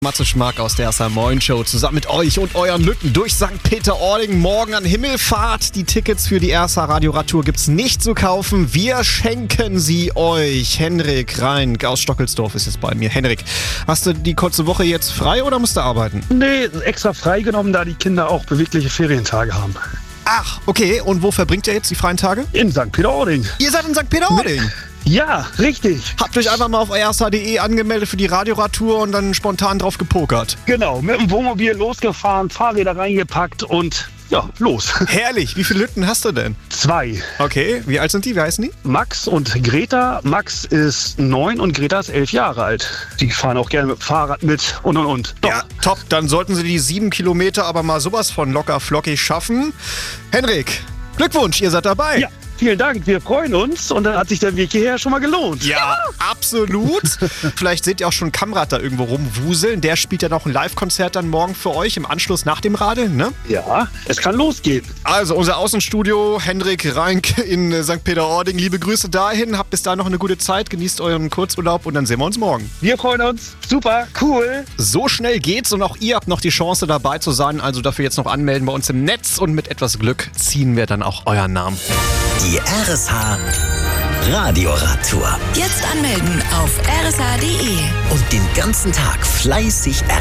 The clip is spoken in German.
Matze Schmack aus der RSA Moin Show zusammen mit euch und euren Lütten durch St. Peter-Ording. Morgen an Himmelfahrt. Die Tickets für die RSA Radioradtour gibt's nicht zu kaufen. Wir schenken sie euch. Henrik Reinck aus Stockelsdorf ist jetzt bei mir. Henrik, hast du die kurze Woche jetzt frei oder musst du arbeiten? Nee, extra freigenommen, da die Kinder auch bewegliche Ferientage haben. Ach, okay. Und wo verbringt ihr jetzt die freien Tage? In St. Peter-Ording. Ihr seid in St. Peter-Ording? Ja, richtig. Habt euch einfach mal auf rsa.de angemeldet für die Radioradtour und dann spontan drauf gepokert. Genau, mit dem Wohnmobil losgefahren, Fahrräder reingepackt und ja, los. Herrlich. Wie viele Lütten hast du denn? 2. Okay. Wie alt sind die? Wie heißen die? Max und Greta. Max ist 9 und Greta ist 11 Jahre alt. Die fahren auch gerne mit dem Fahrrad mit und. Doch. Ja, top. Dann sollten sie die 7 Kilometer aber mal sowas von locker flockig schaffen. Henrik, Glückwunsch, ihr seid dabei. Ja. Vielen Dank, wir freuen uns und dann hat sich der Weg hierher schon mal gelohnt. Ja, absolut. Vielleicht seht ihr auch schon Kamrat da irgendwo rumwuseln. Der spielt ja noch ein Live-Konzert dann morgen für euch im Anschluss nach dem Radeln, ne? Ja, es kann losgehen. Also unser Außenstudio, Henrik Reinck in St. Peter-Ording. Liebe Grüße dahin, habt bis dahin noch eine gute Zeit, genießt euren Kurzurlaub und dann sehen wir uns morgen. Wir freuen uns. Super, cool. So schnell geht's und auch ihr habt noch die Chance dabei zu sein. Also dafür jetzt noch anmelden bei uns im Netz und mit etwas Glück ziehen wir dann auch euren Namen. Die RSA Radioradtour. Jetzt anmelden auf rsa.de. Und den ganzen Tag fleißig